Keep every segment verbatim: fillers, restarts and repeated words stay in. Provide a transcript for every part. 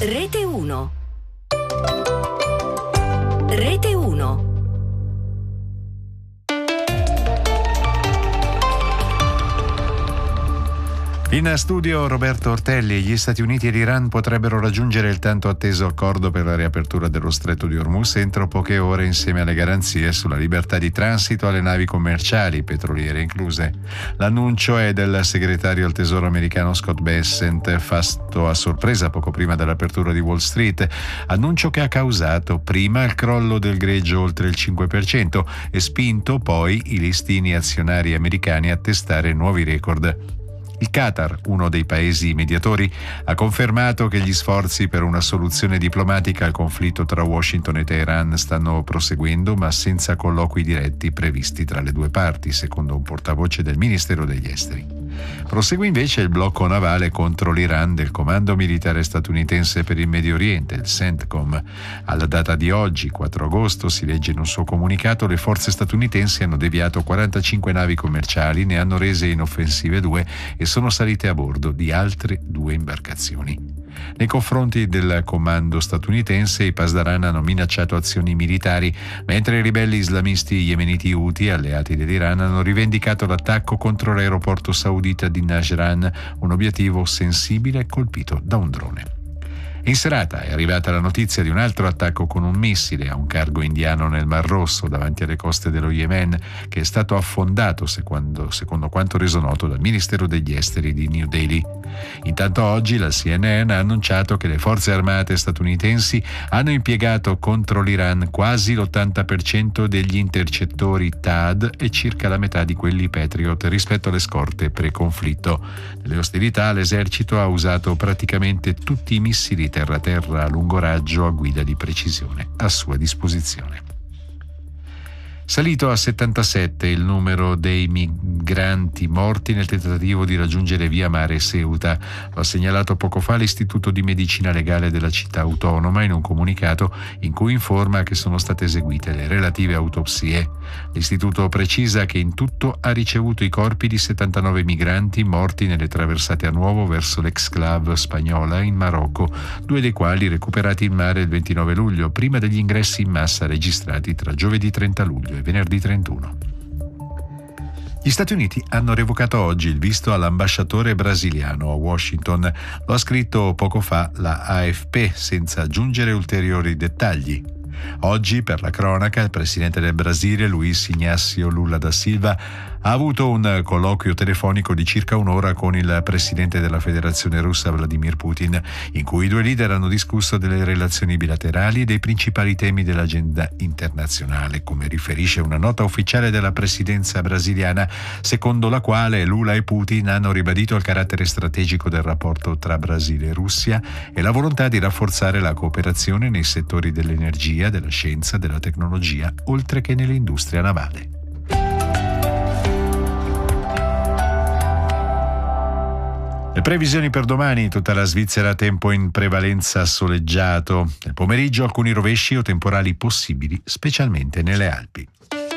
Rete uno. Rete uno. In studio Roberto Ortelli. Gli Stati Uniti e l'Iran potrebbero raggiungere il tanto atteso accordo per la riapertura dello stretto di Hormuz entro poche ore, insieme alle garanzie sulla libertà di transito alle navi commerciali, petroliere incluse. L'annuncio è del segretario al tesoro americano Scott Bessent, fatto a sorpresa poco prima dell'apertura di Wall Street, annuncio che ha causato prima il crollo del greggio oltre il cinque per cento e spinto poi i listini azionari americani a testare nuovi record. Il Qatar, uno dei paesi mediatori, ha confermato che gli sforzi per una soluzione diplomatica al conflitto tra Washington e Teheran stanno proseguendo, ma senza colloqui diretti previsti tra le due parti, secondo un portavoce del Ministero degli Esteri. Prosegue invece il blocco navale contro l'Iran del Comando Militare Statunitense per il Medio Oriente, il CENTCOM. Alla data di oggi, quattro agosto, si legge in un suo comunicato, le forze statunitensi hanno deviato quarantacinque navi commerciali, ne hanno rese inoffensive due e sono salite a bordo di altre due imbarcazioni. Nei confronti del comando statunitense, i Pasdaran hanno minacciato azioni militari, mentre i ribelli islamisti yemeniti Houthi, alleati dell'Iran, hanno rivendicato l'attacco contro l'aeroporto saudita di Najran, un obiettivo sensibile colpito da un drone. In serata è arrivata la notizia di un altro attacco con un missile a un cargo indiano nel Mar Rosso davanti alle coste dello Yemen, che è stato affondato secondo, secondo quanto reso noto dal Ministero degli Esteri di New Delhi. Intanto oggi la C N N ha annunciato che le forze armate statunitensi hanno impiegato contro l'Iran quasi l'ottanta per cento degli intercettori T A D e circa la metà di quelli Patriot rispetto alle scorte pre-conflitto. Nelle ostilità l'esercito ha usato praticamente tutti i missili terra-terra a lungo raggio a guida di precisione a sua disposizione. Salito a settantasette il numero dei migranti morti nel tentativo di raggiungere via mare Ceuta. Lo ha segnalato poco fa l'Istituto di Medicina Legale della città autonoma in un comunicato in cui informa che sono state eseguite le relative autopsie. L'istituto precisa che in tutto ha ricevuto i corpi di settantanove migranti morti nelle traversate a nuovo verso l'exclave spagnola in Marocco, due dei quali recuperati in mare il ventinove luglio, prima degli ingressi in massa registrati tra giovedì trenta luglio e venerdì trentuno. Gli Stati Uniti hanno revocato oggi il visto all'ambasciatore brasiliano a Washington. Lo ha scritto poco fa la A F P senza aggiungere ulteriori dettagli. Oggi, per la cronaca, il presidente del Brasile, Luiz Inácio Lula da Silva, ha avuto un colloquio telefonico di circa un'ora con il presidente della Federazione Russa, Vladimir Putin, in cui i due leader hanno discusso delle relazioni bilaterali e dei principali temi dell'agenda internazionale, come riferisce una nota ufficiale della presidenza brasiliana, secondo la quale Lula e Putin hanno ribadito il carattere strategico del rapporto tra Brasile e Russia e la volontà di rafforzare la cooperazione nei settori dell'energia, della scienza, della tecnologia, oltre che nell'industria navale. Le previsioni per domani: tutta la Svizzera a tempo in prevalenza soleggiato. Nel pomeriggio alcuni rovesci o temporali possibili, specialmente nelle Alpi.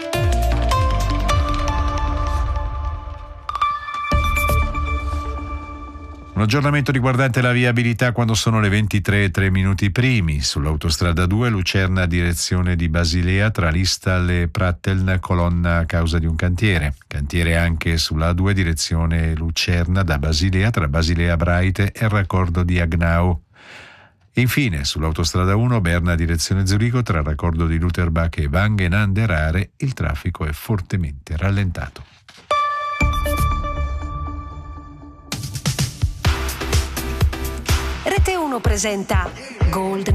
Un aggiornamento riguardante la viabilità quando sono le ventitré e tre minuti primi. Sull'autostrada due Lucerna direzione di Basilea tra Listal e Pratteln, colonna a causa di un cantiere. Cantiere anche sulla A due direzione Lucerna da Basilea tra Basilea Breite e il raccordo di Agnau. E infine sull'autostrada uno Berna direzione Zurigo tra il raccordo di Lutherbach e Wangen an der Aare il traffico è fortemente rallentato. Rete uno presenta Gold